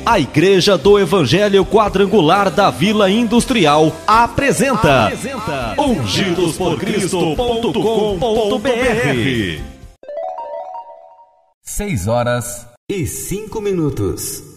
A Igreja do Evangelho Quadrangular da Vila Industrial apresenta ungidosporcristo.com.br. 6 horas e 5 minutos.